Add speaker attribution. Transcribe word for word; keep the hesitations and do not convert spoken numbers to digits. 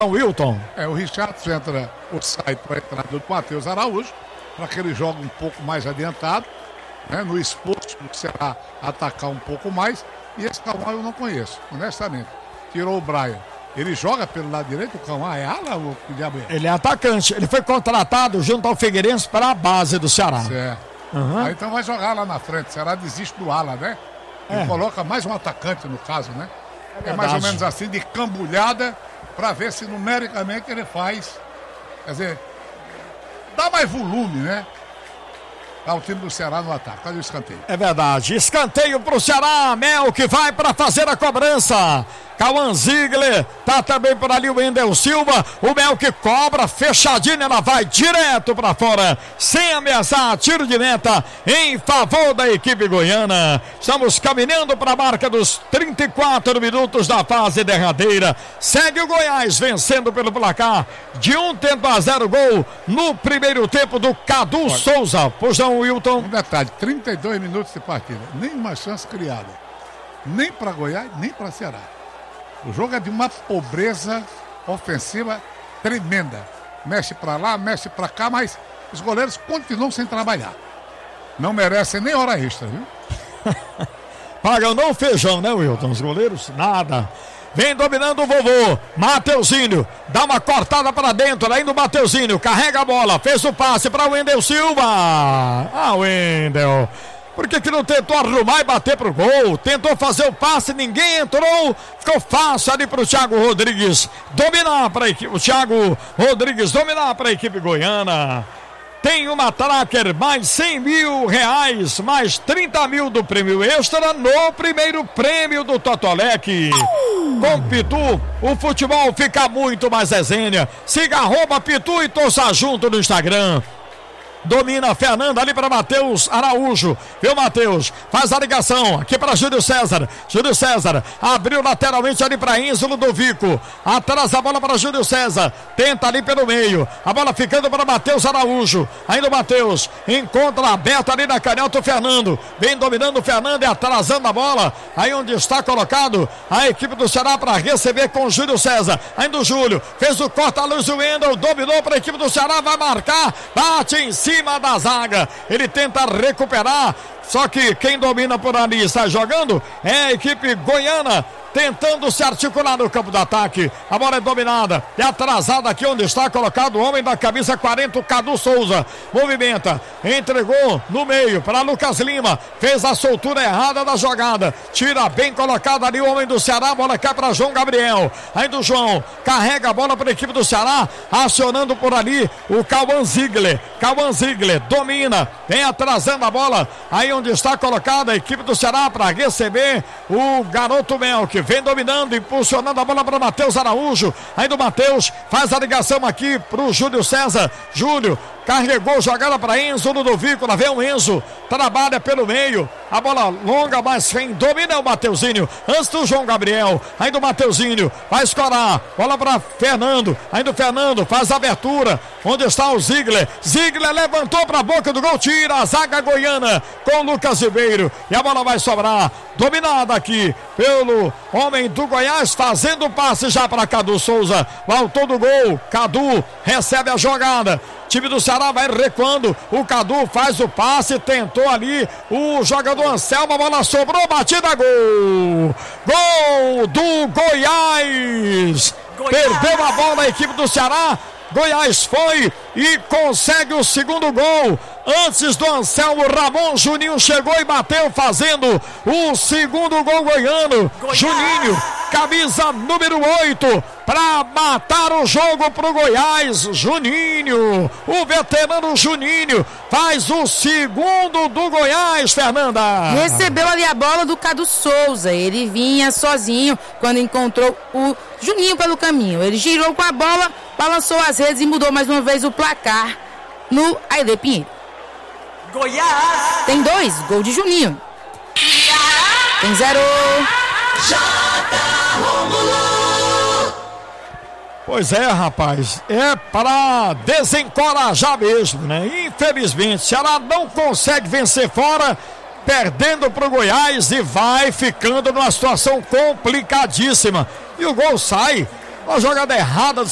Speaker 1: Wilton.
Speaker 2: É, o Richardson entra, ou sai para a entrada do Matheus Araújo, para que ele jogue um pouco mais adiantado, né, no esforço do Ceará atacar um pouco mais. E esse Cauã eu não conheço, honestamente. Tirou o Brian. Ele joga pelo lado direito, o Cauã é ala ou o diabo é?
Speaker 1: Ele é atacante. Ele foi contratado junto ao Figueirense para a base do Ceará.
Speaker 2: Certo. Uhum. Aí, então vai jogar lá na frente. O Ceará desiste do ala, né? E é. coloca mais um atacante no caso, né? É, é mais ou menos assim, de cambulhada, para ver se numericamente ele faz. Quer dizer, dá mais volume, né? Ao time do Ceará no ataque. Olha o escanteio.
Speaker 1: É verdade. Escanteio pro Ceará. Mel que vai para fazer a cobrança. Cauã Ziegler, tá também por ali o Wendel Silva, o Mel que cobra, fechadinho, ela vai direto para fora, sem ameaçar, tiro de meta em favor da equipe goiana. Estamos caminhando para a marca dos trinta e quatro minutos da fase derradeira. Segue o Goiás vencendo pelo placar de um tempo a zero gol no primeiro tempo do Cadu Olha. Souza. Pois não, Wilton?
Speaker 2: Um detalhe, trinta e dois minutos de partida, nem uma chance criada, nem para Goiás, nem para Ceará. O jogo é de uma pobreza ofensiva tremenda. Mexe pra lá, mexe pra cá, mas os goleiros continuam sem trabalhar. Não merecem nem hora extra, viu?
Speaker 1: Pagam não feijão, né, Wilton? Os goleiros, nada. Vem dominando o vovô, Mateuzinho, dá uma cortada para dentro, ainda o Mateuzinho, carrega a bola, fez o passe para o Wendel Silva. Ah, Wendel. Por que que não tentou arrumar e bater pro gol? Tentou fazer o passe, ninguém entrou. Ficou fácil ali pro Thiago Rodrigues dominar para a equipe. O Thiago Rodrigues dominar para a equipe goiana. Tem uma tracker, mais cem mil reais, mais trinta mil do prêmio extra no primeiro prêmio do Totolec. Com Pitu, o futebol fica muito mais resenha. Siga arroba Pitu e torça junto no Instagram. Domina Fernanda ali para Matheus Araújo, viu Matheus? Faz a ligação aqui para Júlio César. Júlio César abriu lateralmente ali para Enzo Ludovico. Atrás a bola para Júlio César. Tenta ali pelo meio. A bola ficando para Matheus Araújo. Ainda o Matheus encontra aberto ali na canhota o Fernando. Vem dominando o Fernando e atrasando a bola. Aí onde está colocado a equipe do Ceará para receber com o Júlio César. Ainda o Júlio fez o corta-luz, o Wendel dominou para a equipe do Ceará. Vai marcar, bate em cima. Cima da zaga, ele tenta recuperar, só que quem domina por ali e sai jogando é a equipe goiana, tentando se articular no campo de ataque. A bola é dominada, é atrasada aqui onde está colocado o homem da camisa quarenta, o Cadu Souza. Movimenta, entregou no meio para Lucas Lima, fez a soltura errada da jogada, tira bem colocado ali o homem do Ceará, a bola cai para João Gabriel. Ainda o João carrega a bola para a equipe do Ceará, acionando por ali o Cauã Ziegler. Cauã Ziegler domina, vem atrasando a bola aí onde está colocada a equipe do Ceará para receber o garoto Mel, que vem dominando, impulsionando a bola para Matheus Araújo. Ainda o Matheus faz a ligação aqui para o Júlio César. Júlio carregou, jogada para Enzo Ludovico. Lá vem o Enzo, trabalha pelo meio. A bola longa, mas vem, domina o Mateuzinho. Antes do João Gabriel. Ainda o Mateuzinho vai escorar. Bola para Fernando. Ainda o Fernando faz a abertura. Onde está o Ziegler? Ziegler levantou para a boca do gol. Tira a zaga goiana com o Lucas Ribeiro. E a bola vai sobrar. Dominada aqui pelo homem do Goiás, fazendo o passe já para Cadu Souza. O autor do gol, Cadu, recebe a jogada. Time do Ceará vai recuando. O Cadu faz o passe, tentou ali o jogador Anselmo, a bola sobrou, batida, gol! Gol do Goiás! Goiás. Perdeu a bola a equipe do Ceará. Goiás foi e consegue o segundo gol. Antes do Anselmo, Ramon Juninho chegou e bateu, fazendo o segundo gol goiano. Goiás. Juninho, camisa número oito, para matar o jogo pro Goiás. Juninho, o veterano Juninho, faz o segundo do Goiás, Fernanda.
Speaker 3: Recebeu ali a bola do Cadu Souza. Ele vinha sozinho quando encontrou o Juninho pelo caminho. Ele girou com a bola, balançou as redes e mudou mais uma vez o placar no Ailê Pinheiro.
Speaker 4: Goiás
Speaker 3: tem dois, gol de Juninho. Tem zero.
Speaker 1: Pois é, rapaz, é para desencorajar mesmo, né? Infelizmente, Ceará não consegue vencer fora, perdendo para o Goiás e vai ficando numa situação complicadíssima. E o gol sai, uma jogada errada do